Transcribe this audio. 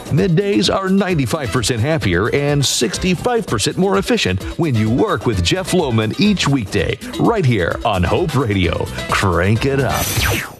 Middays are 95% happier and 65% more efficient when you work with Jeff Lohman each weekday, right here on Hope Radio. Crank it up.